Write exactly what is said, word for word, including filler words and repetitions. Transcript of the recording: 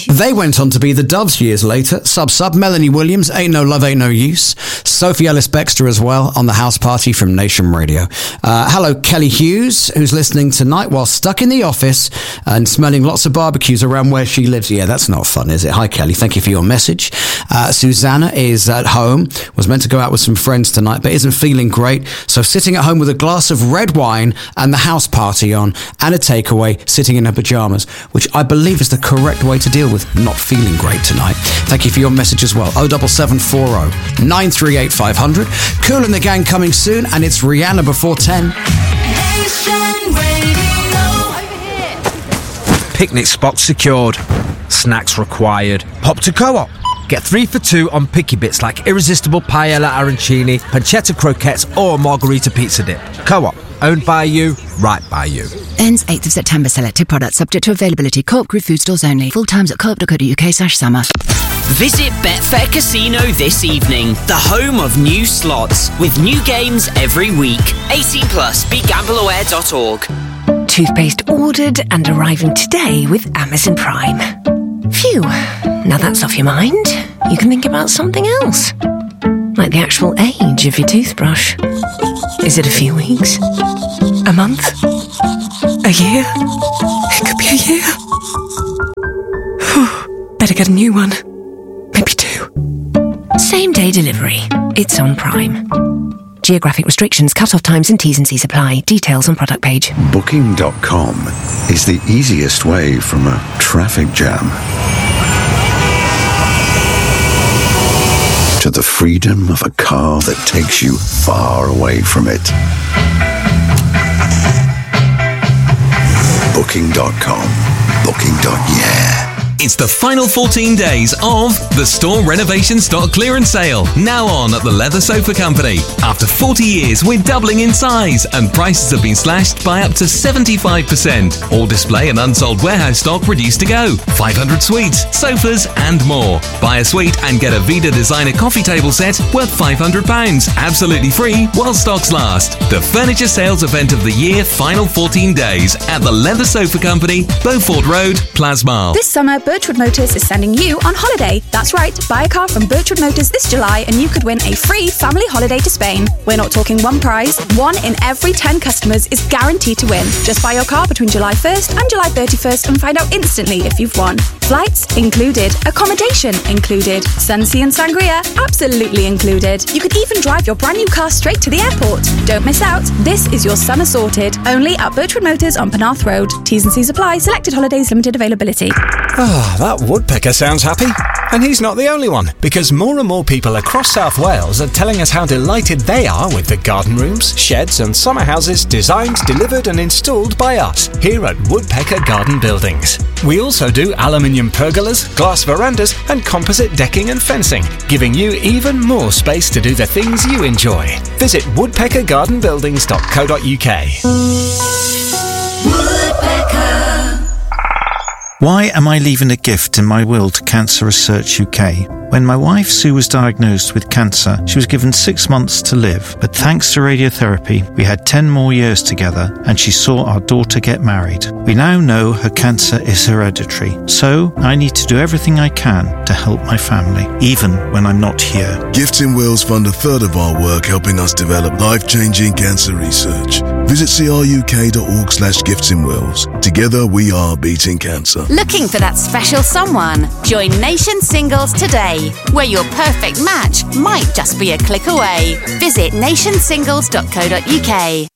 They went on to be the Doves years later. Sub Sub, Melanie Williams, Ain't No Love, Ain't No Use. Sophie Ellis-Bextor as well on the House Party from Nation Radio. Uh, hello, Kelly Hughes, who's listening tonight while stuck in the office and smelling lots of barbecues around where she lives. Yeah, that's not fun, is it? Hi, Kelly. Thank you for your message. Uh, Susanna is at home, was meant to go out with some friends tonight, but isn't feeling great. So sitting at home with a glass of red wine and the House Party on and a takeaway, sitting in her pyjamas, which I believe is the correct way to deal with not feeling great tonight. Thank you for your message as well. oh seven seven four oh, nine three eight, five hundred. Kool and the Gang coming soon, and it's Rihanna before ten. Nation Radio. Over here. Picnic spot secured. Snacks required. Pop to Co-op. Get three for two on picky bits like irresistible paella arancini, pancetta croquettes or margarita pizza dip. Co-op. Owned by you, right by you. Ends eighth of September. Selected products subject to availability. Co-op Group food stores only. Full times at co-op dot co dot uk slash summer. Visit Betfair Casino this evening, the home of new slots, with new games every week. eighteen plus, be gamble aware dot org. Toothpaste ordered and arriving today with Amazon Prime. Phew, now that's off your mind. You can think about something else. Like the actual age of your toothbrush. Is it a few weeks? A month? A year? It could be a year. Whew, better get a new one. Maybe two. Same day delivery. It's on Prime. Geographic restrictions, cut-off times and T's and C's apply. Details on product page. Booking dot com is the easiest way from a traffic jam to the freedom of a car that takes you far away from it. Booking dot com. Booking. Yeah. It's the final fourteen days of the Store Renovation Stock Clearance Sale, now on at the Leather Sofa Company. After forty years, we're doubling in size, and prices have been slashed by up to seventy-five percent. All display and unsold warehouse stock reduced to go. five hundred suites, sofas, and more. Buy a suite and get a Vida Designer coffee table set worth five hundred pounds, absolutely free while stocks last. The furniture sales event of the year, final fourteen days at the Leather Sofa Company, Beaufort Road, Plasmar. This summer, Birchwood Motors is sending you on holiday. That's right, buy a car from Birchwood Motors this July and you could win a free family holiday to Spain. We're not talking one prize. One in every ten customers is guaranteed to win. Just buy your car between July first and July thirty-first and find out instantly if you've won. Flights included. Accommodation included. Sunsea and sangria absolutely included. You could even drive your brand new car straight to the airport. Don't miss out. This is your summer sorted. Only at Birchwood Motors on Penarth Road. T's and C's apply. Selected holidays, limited availability. Ah, that woodpecker sounds happy. And he's not the only one, because more and more people across South Wales are telling us how delighted they are with the garden rooms, sheds and summer houses designed, delivered and installed by us here at Woodpecker Garden Buildings. We also do aluminium pergolas, glass verandas and composite decking and fencing, giving you even more space to do the things you enjoy. Visit woodpecker garden buildings dot co dot uk. Woodpecker. Why am I leaving a gift in my will to Cancer Research U K? When my wife Sue was diagnosed with cancer, she was given six months to live. But thanks to radiotherapy, we had ten more years together and she saw our daughter get married. We now know her cancer is hereditary. So I need to do everything I can to help my family, even when I'm not here. Gifts in Wills fund a third of our work helping us develop life-changing cancer research. Visit c r u k dot org slash gifts in wills. Together we are beating cancer. Looking for that special someone? Join Nation Singles today, where your perfect match might just be a click away. Visit nation singles dot co dot uk.